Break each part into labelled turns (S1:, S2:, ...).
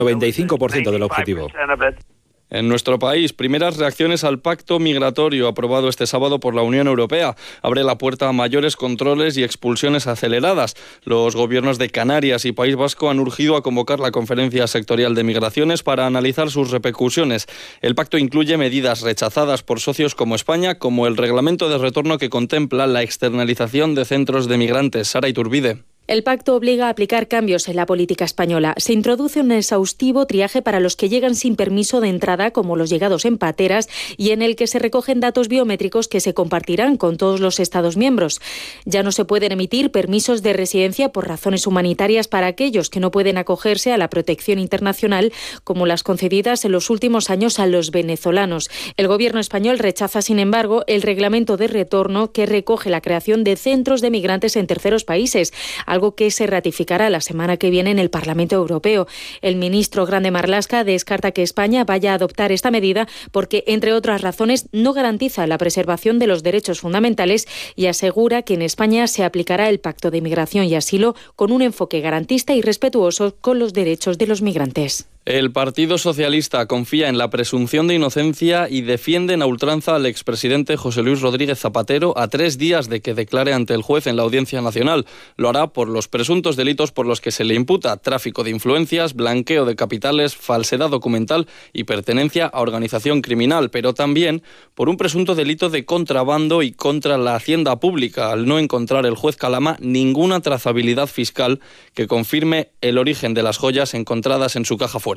S1: 95% del objetivo.
S2: En nuestro país, primeras reacciones al pacto migratorio aprobado este sábado por la Unión Europea. Abre la puerta a mayores controles y expulsiones aceleradas. Los gobiernos de Canarias y País Vasco han urgido a convocar la Conferencia Sectorial de Migraciones para analizar sus repercusiones. El pacto incluye medidas rechazadas por socios como España, como el reglamento de retorno que contempla la externalización de centros de migrantes. Sara Iturbide.
S3: El pacto obliga a aplicar cambios en la política española. Se introduce un exhaustivo triaje para los que llegan sin permiso de entrada, como los llegados en pateras, y en el que se recogen datos biométricos que se compartirán con todos los Estados miembros. Ya no se pueden emitir permisos de residencia por razones humanitarias para aquellos que no pueden acogerse a la protección internacional, como las concedidas en los últimos años a los venezolanos. El Gobierno español rechaza, sin embargo, el reglamento de retorno que recoge la creación de centros de migrantes en terceros países, algo que se ratificará la semana que viene en el Parlamento Europeo. El ministro Grande Marlaska descarta que España vaya a adoptar esta medida porque, entre otras razones, no garantiza la preservación de los derechos fundamentales y asegura que en España se aplicará el Pacto de Migración y Asilo con un enfoque garantista y respetuoso con los derechos de los migrantes.
S2: El Partido Socialista confía en la presunción de inocencia y defienden a ultranza al expresidente José Luis Rodríguez Zapatero a 3 días de que declare ante el juez en la Audiencia Nacional. Lo hará por los presuntos delitos por los que se le imputa: tráfico de influencias, blanqueo de capitales, falsedad documental y pertenencia a organización criminal, pero también por un presunto delito de contrabando y contra la hacienda pública, al no encontrar el juez Calama ninguna trazabilidad fiscal que confirme el origen de las joyas encontradas en su caja fuerte.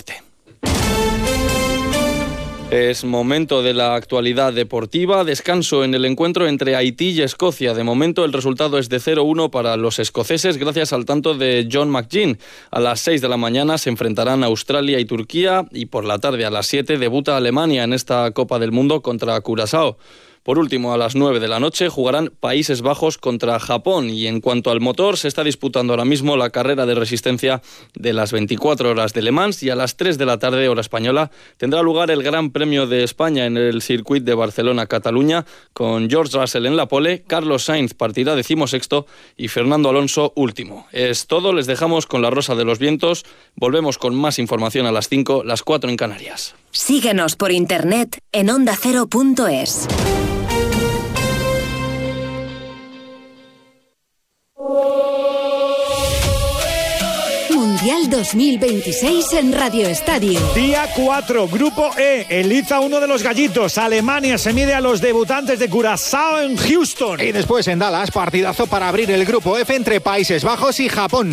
S2: Es momento de la actualidad deportiva. Descanso en el encuentro entre Haití y Escocia. De momento el resultado es de 0-1 para los escoceses gracias al tanto de John McGinn. A las 6 de la mañana se enfrentarán Australia y Turquía y por la tarde a las 7 debuta Alemania en esta Copa del Mundo contra Curazao. Por último, a las 9 de la noche jugarán Países Bajos contra Japón. Y en cuanto al motor, se está disputando ahora mismo la carrera de resistencia de las 24 horas de Le Mans y a las 3 de la tarde, hora española, tendrá lugar el Gran Premio de España en el Circuit de Barcelona-Cataluña con George Russell en la pole, Carlos Sainz partirá 16º y Fernando Alonso último. Es todo, les dejamos con la Rosa de los Vientos. Volvemos con más información a las 5, las 4 en Canarias.
S4: Síguenos por internet en ondacero.es.
S5: Mundial 2026 en Radio Estadio.
S6: Día 4, Grupo E. Eliza uno de los gallitos. Alemania se mide a los debutantes de Curazao en Houston.
S7: Y después en Dallas, partidazo para abrir el Grupo F entre Países Bajos y Japón.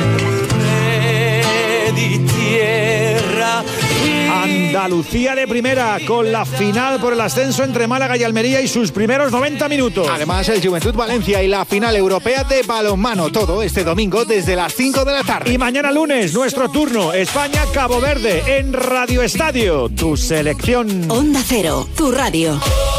S6: Andalucía de primera, con la final por el ascenso entre Málaga y Almería y sus primeros 90 minutos.
S7: Además, el Juventud Valencia y la final europea de balonmano. Todo este domingo desde las 5 de la tarde.
S6: Y mañana lunes, nuestro turno, España-Cabo Verde en Radio Estadio. Tu selección.
S5: Onda Cero, tu radio.